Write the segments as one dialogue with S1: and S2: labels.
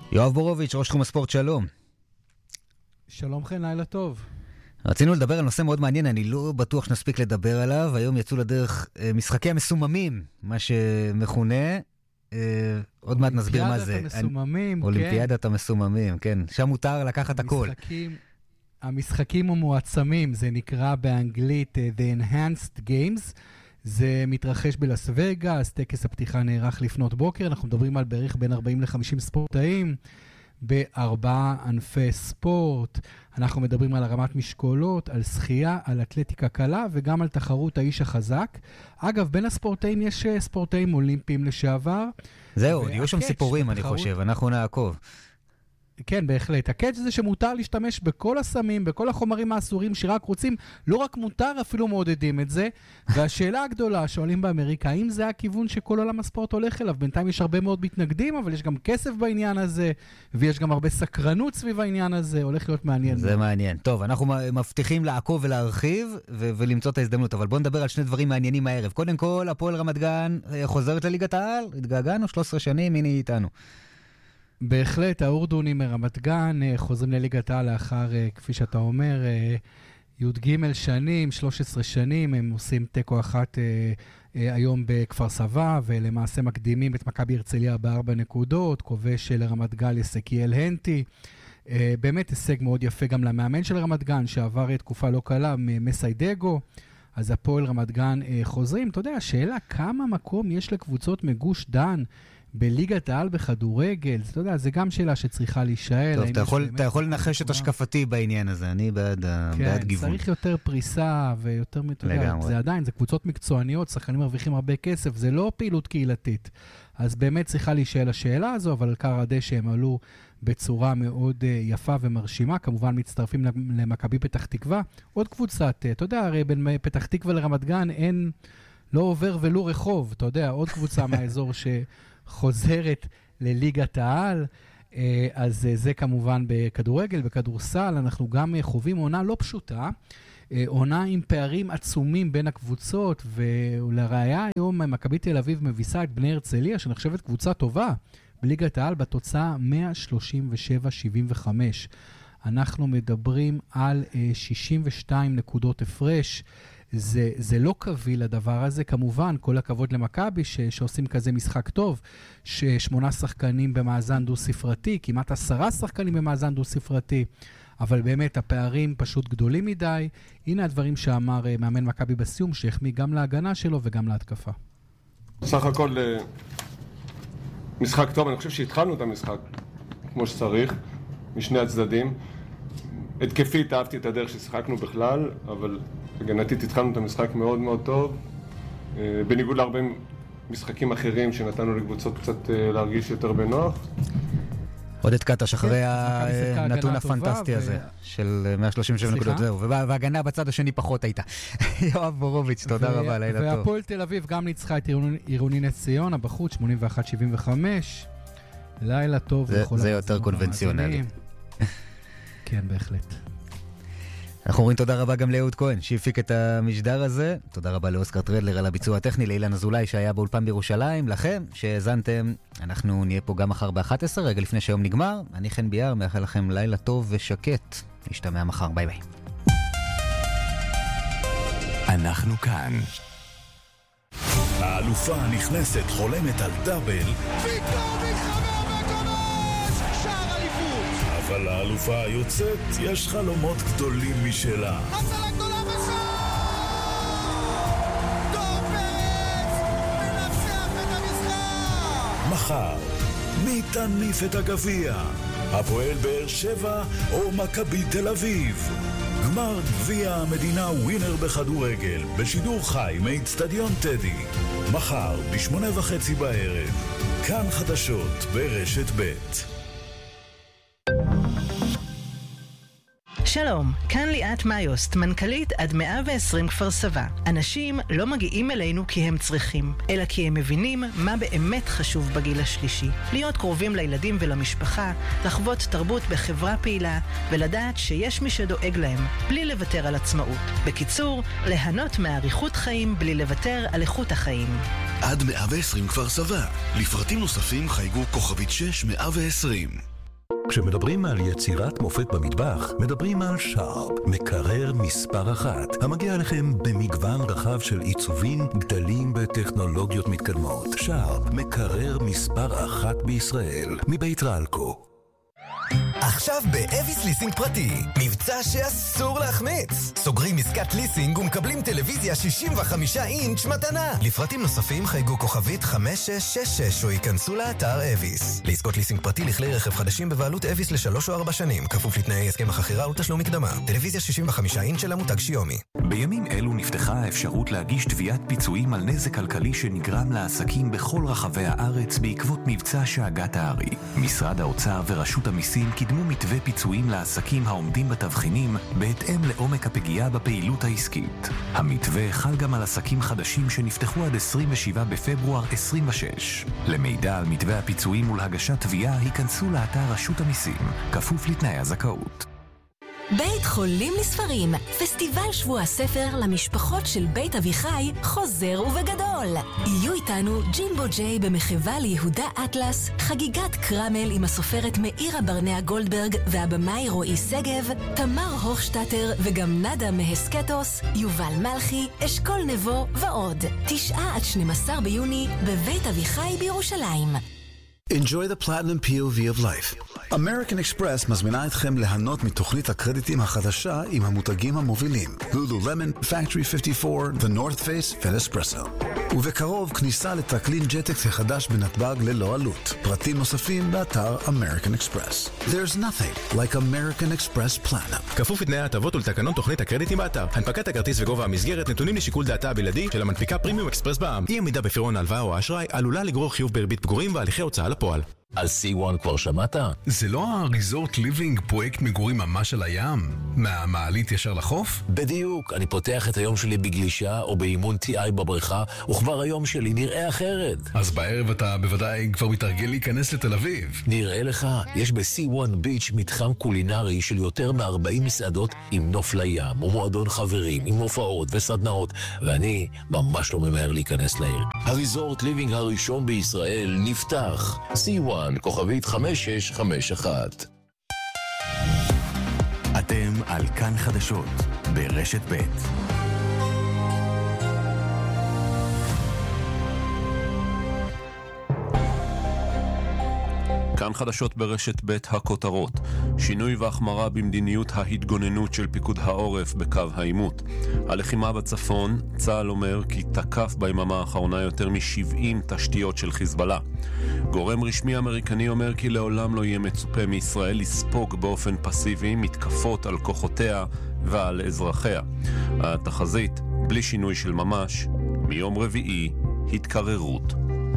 S1: יואב בורוביץ', ראש תחום הספורט, שלום.
S2: שלום לכם, לילה טוב.
S1: רצינו לדבר על נושא מאוד מעניין, אני לא בטוח שנספיק לדבר עליו. היום יצאו לדרך משחקי המסוממים, מה שמכונה. עוד מעט נסביר מה זה.
S2: אולימפיאדת המסוממים, כן.
S1: אולימפיאדת המסוממים, כן. שם מותר לקחת הכל.
S2: המשחקים המועצמים, זה נקרא באנגלית The Enhanced Games. זה מתרחש בלאס וגאס, טקס הפתיחה נערך לפנות בוקר, אנחנו מדברים על בערך בין 40 ל-50 ספורטאים, בארבעה ענפי ספורט, אנחנו מדברים על הרמת משקולות, על שחייה, על אתלטיקה קלה, וגם על תחרות האיש החזק. אגב, בין הספורטאים יש ספורטאים אולימפיים לשעבר.
S1: זהו, יהיו שם סיפורים, אני חושב, אנחנו נעקוב.
S2: כן, בהחלט. הקטע זה שמותר להשתמש בכל הסמים, בכל החומרים האסורים שרק רוצים, לא רק מותר, אפילו מעודדים את זה. והשאלה הגדולה שואלים באמריקה, האם זה הכיוון שכל עולם הספורט הולך אליו? בינתיים יש הרבה מאוד מתנגדים, אבל יש גם כסף בעניין הזה, ויש גם הרבה סקרנות סביב העניין הזה, הולך להיות מעניין.
S1: זה מעניין. טוב, אנחנו מבטיחים לעקוב ולהרחיב, ולמצוא את ההזדמנות, אבל בואו נדבר על שני דברים מעניינים הערב. קודם כל, הפועל רמת גן חוזרת לליגת העל, התגעגענו 13 שנים, הנה איתנו.
S2: בהחלט, האורדונים מרמת גן חוזרים לליגת העל לאחר, כפי שאתה אומר, י"ג שנים, 13 שנים, הם עושים תיקו אחת היום בכפר סבא, ולמעשה מקדימים את מכבי הרצליה ב4 נקודות, כובש לרמת גן יסקיאל הנטי, באמת הישג מאוד יפה גם למאמן של רמת גן, שעבר תקופה לא קלה, מסיידגו, אז הפועל רמת גן חוזרים. אתה יודע, השאלה כמה מקום יש לקבוצות מגוש דן, בליגת העל בכדורגל, אתה יודע, זה גם שאלה שצריכה להישאל.
S1: טוב, אתה יכול לנחש את השקפתי בעניין הזה, אני בעד גיוון.
S2: כן, צריך יותר פריסה ויותר, זה עדיין, זה קבוצות מקצועניות, שחקנים מרוויחים הרבה כסף, זה לא פעילות קהילתית. אז באמת צריכה להישאל השאלה הזו, אבל קר הדשא הם עלו בצורה מאוד יפה ומרשימה, כמובן מצטרפים למכבי פתח תקווה, עוד קבוצת, אתה יודע, הרי בין פתח תקווה לרמת גן אין, לא עובר ולא רחוב, אתה יודע, עוד קבוצה מהאזור חוזרת לליגת העל, אז זה כמובן בכדורגל, בכדורסל, אנחנו גם חווים עונה לא פשוטה, עונה עם פערים עצומים בין הקבוצות, ולראיה היום מכבי תל אביב מביסה את בני הרצליה, שנחשבת קבוצה טובה בליגת העל, בתוצאה 137-75. אנחנו מדברים על 62 נקודות הפרש, זה לא קביל לדבר הזה, כמובן, כל הכבוד למכבי שעושים כזה משחק טוב, 8 שחקנים במאזן דו-ספרתי, כמעט 10 שחקנים במאזן דו-ספרתי, אבל באמת הפערים פשוט גדולים מדי. הנה הדברים שאמר מאמן מכבי בסיום, שהחמיא גם להגנה שלו וגם להתקפה.
S3: סך הכל משחק טוב, אני חושב שהתחלנו את המשחק כמו שצריך, משני הצדדים. התקפית, אהבתי את הדרך ששיחקנו בכלל, אבל הגנתית התחלנו את המשחק מאוד מאוד טוב, בניגוד להרבה משחקים אחרים שנתנו לקבוצות קצת להרגיש יותר בנוח.
S1: עודד קטש אחרי הנתון הפנטסטי הזה של 137 נקודות, זהו, וההגנה בצד השני פחות הייתה. יואב בורוביץ', תודה רבה, לילה טוב.
S2: והפועל תל אביב גם ניצחה את עירוני נס ציונה בחוץ, 81-75, לילה טוב.
S1: זה יותר קונבנציונלי.
S2: כן, בהחלט.
S1: אנחנו אומרים תודה רבה גם לאהוד כהן שהפיק את המשדר הזה, תודה רבה לאוסקר טרדלר על הביצוע הטכני, לאילן אזולאי שהיה באולפן בירושלים, לכם שהזנתם, אנחנו נהיה פה גם מחר ב-11, רגע לפני שהיום נגמר, אני חן ביאר, מאחל לכם לילה טוב ושקט, נשתמע מחר, ביי ביי.
S4: אנחנו כאן. האלופה הנכנסת חולמת על דאבל, אבל לאלופה היוצאת יש חלומות גדולים משלה.
S5: הצלה גדולה בשער! דור פרץ מנצח את המשחק!
S4: מחר, מי תניף את הגביע? הפועל באר שבע או מכבי תל אביב? גמר גביע המדינה ווינר בכדורגל בשידור חי מאצטדיון טדי. מחר ב8:30 בערב. כאן חדשות ברשת ב'.
S6: שלום, כאן ליאת מאיוסט, מנכ"לית עד 120 כפר סבא. אנשים לא מגיעים אלינו כי הם צריכים, אלא כי הם מבינים מה באמת חשוב בגיל השלישי. להיות קרובים לילדים ולמשפחה, לחוות תרבות בחברה פעילה, ולדעת שיש מי שדואג להם, בלי לוותר על עצמאות. בקיצור, ליהנות מאריכות חיים בלי לוותר על איכות החיים.
S4: עד 120 כפר סבא. לפרטים נוספים חייגו כוכבית 6120. כשמדברים על יצירת מופת במטבח, מדברים על שרפ, מקרר מספר 1, המגיע לכם במגוון רחב של עיצובים גדלים בטכנולוגיות מתקדמות. שרפ, מקרר מספר 1 בישראל, מבית רלקו.
S7: עכשיו באביס ליסינג פרטי, מבצע שאסור להחמיץ. סוגרים עסקת ליסינג ומקבלים טלוויזיה 65 אינץ' מתנה. לפרטים נוספים חייגו כוכבית 5666 או ייכנסו לאתר אביס. לעסקות ליסינג פרטי לכלי רכב חדשים בבעלות אביס ל3 או 4 שנים, כפוף לתנאי הסכם החכירה ותשלום מקדמה. טלוויזיה 65 אינץ' של המותג שיומי.
S8: בימים אלו נפתחה האפשרות להגיש תביעת פיצויים על נזק כלכלי שנגרם לעסקים בכל רחבי הארץ בעקבות מבצע שאגת הארי. משרד האוצר ורשות המיסים קידמו מתווה פיצויים לעסקים העומדים בתבחינים בהתאם לעומק הפגיעה בפעילות העסקית. המתווה חל גם על עסקים חדשים שנפתחו עד 27 בפברואר 26. למידע על מתווה הפיצויים ולהגשת תביעה היכנסו לאתר רשות המיסים, כפוף לתנאי הזכאות.
S9: בית חולים לספרים, פסטיבל שבוע הספר למשפחות של בית אביחי חוזר ובגדול. יהיו איתנו ג'ימבו ג'יי במחווה ליהודה אטלס, חגיגת קרמל עם הסופרת מאירה ברנע גולדברג והבמאי רועי סגב, תמר הוכשטטר וגם נדה מהסקטוס, יובל מלכי, אשכול נבו ועוד. 9 עד 12 ביוני בבית אביחי בירושלים.
S10: Enjoy the platinum POV of life. American Express מזמינה אתכם ליהנות מתוכנית הקרדיטים החדשה עם המותגים המובילים Lululemon, Factory 54, The North Face ו-Espresso. ובקרוב כניסה לטרקלין ג'טקס החדש בנתב"ג ללא עלות. פרטים נוספים באתר American Express. There's nothing like American Express Platinum.
S11: כפוף לתנאי ההטבות ולתקנון תוכנית הקרדיטים באתר. הנפקת הכרטיס וגובה המסגרת נתונים לשיקול דעתה הבלעדי של המנפיקה פרימיום אקספרס בע"מ. אי עמידה בפירעון ההלוואה או האשראי עלולה לגרור חיוב בריבית פיגורים והליכי הוצאה לפועל.
S12: על C1 כבר שמעת?
S13: זה לא הריזורט ליבינג פרויקט מגורים ממש על הים? מהמעלית ישר לחוף?
S12: בדיוק, אני פותח את היום שלי בגלישה או באימון TI בבריכה, וכבר היום שלי נראה אחרת.
S13: אז בערב אתה בוודאי כבר מתרגל להיכנס לתל אביב.
S12: נראה לך, יש ב-C1 ביץ' מתחם קולינרי של יותר מ-40 מסעדות עם נוף לים, ומועדון חברים, עם הופעות וסדנאות, ואני ממש לא ממהר להיכנס לעיר. הריזורט ליבינג הראשון בישראל נפתח. C1 כוכבית 5651.
S8: אתם על כאן חדשות ברשת ב'.
S14: כאן חדשות ברשת ב' הכותרות. שינוי והחמרה במדיניות ההתגוננות של פיקוד העורף בקו העימות. הלחימה בצפון, צה"ל אומר כי תקף ביממה האחרונה יותר מ-70 תשתיות של חיזבאללה. גורם רשמי אמריקני אומר כי לעולם לא יהיה מצופה מישראל לספוג באופן פסיבי מתקפות על כוחותיה ועל אזרחיה. התחזית, בלי שינוי של ממש, מיום רביעי, התקררות.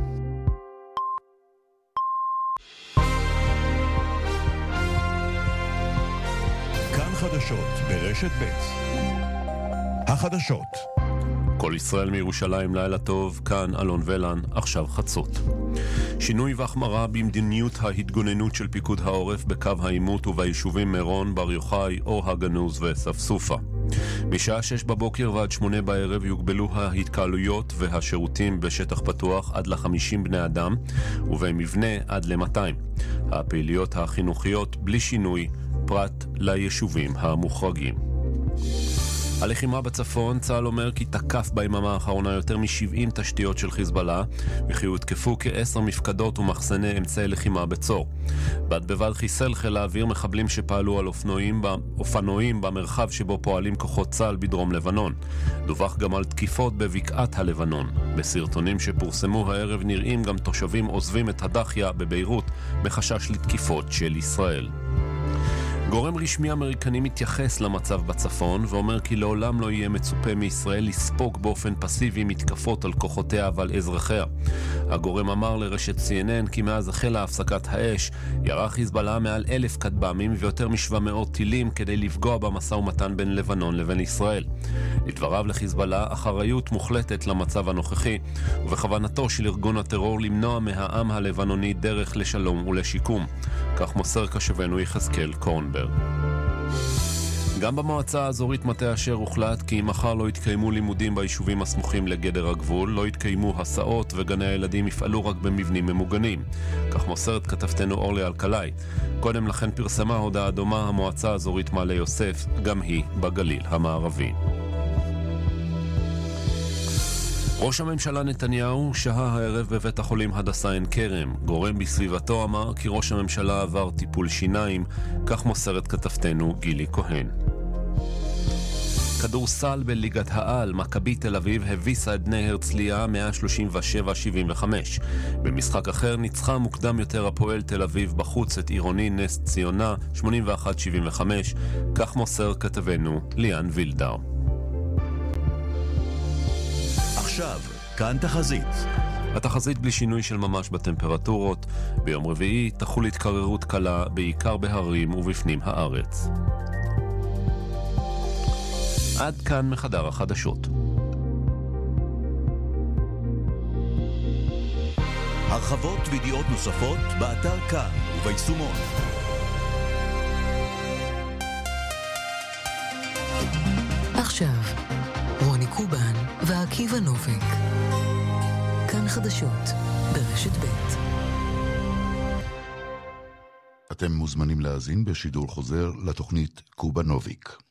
S4: חדשות ברשת ב'. החדשות.
S14: כל ישראל מירושלים, לילה טוב, כאן אלון ולן, עכשיו חצות. שינוי והחמרה במדיניות ההתגוננות של פיקוד העורף בקו העימות וביישובים מירון, בר יוחאי, אור הגנוז וספסופה. משעה 6 בבוקר ועד 8 בערב יוגבלו ההתקהלויות והשירותים בשטח פתוח עד ל-50 בני אדם ובמבנה עד ל-200. הפעילויות החינוכיות בלי שינוי פרט ליישובים המוחרגים. הלחימה בצפון, צה"ל אומר כי תקף ביממה האחרונה יותר מ-70 תשתיות של חיזבאללה וכי הותקפו כ10 מפקדות ומחסני אמצעי לחימה בצור. בד בבד חיסל חיל האוויר מחבלים שפעלו על אופנועים במרחב שבו פועלים כוחות צה"ל בדרום לבנון. דווח גם על תקיפות בבקעת הלבנון. בסרטונים שפורסמו הערב נראים גם תושבים עוזבים את הדחיה בביירות בחשש לתקיפות של ישראל. גורם רשמי אמריקני מתייחס למצב בצפון ואומר כי לעולם לא יהיה מצופה מישראל לספוג באופן פסיבי מתקפות על כוחותיה ועל אזרחיה. הגורם אמר לרשת CNN כי מאז החלה הפסקת האש ירה חיזבאללה מעל 1,000 כטב"מים ויותר מ-700 טילים כדי לפגוע במשא ומתן בין לבנון לבין ישראל. לדבריו לחיזבאללה אחריות מוחלטת למצב הנוכחי ובכוונתו של ארגון הטרור למנוע מהעם הלבנוני דרך לשלום ולשיקום. כך מוסר קשבנו יחזקאל קורנברג. גם במועצה האזורית מטה אשר הוחלט כי מחר לא יתקיימו לימודים ביישובים הסמוכים לגדר הגבול, לא יתקיימו הסעות וגני הילדים יפעלו רק במבנים ממוגנים. כך מוסרת כתבתנו אורלי אלקלעי. קודם לכן פרסמה הודעה דומה המועצה האזורית מעלה יוסף, גם היא בגליל המערבי. ראש הממשלה נתניהו שהה הערב בבית החולים הדסה עין כרם. גורם בסביבתו אמר כי ראש הממשלה עבר טיפול שיניים, כך מוסרת כתבתנו גילי כהן. כדורסל בליגת העל, מכבי תל אביב הביסה את בני הרצליה 137-75. במשחק אחר ניצחה מוקדם יותר הפועל תל אביב בחוץ את עירוני נס ציונה 81-75, כך מוסר כתבנו ליאן וילדר.
S15: עכשיו, כאן תחזית.
S14: התחזית בלי שינוי של ממש בטמפרטורות. ביום רביעי תחול התקררות קלה בעיקר בהרים ובפנים הארץ. עד כאן מחדר החדשות.
S15: הרחבות וידיעות נוספות באתר כאן וביישומון.
S9: עכשיו רוני קובן ועקיבא נובק. כאן חדשות ברשת ב'.
S16: אתם מוזמנים להאזין בשידור חוזר לתוכנית קובנוביק.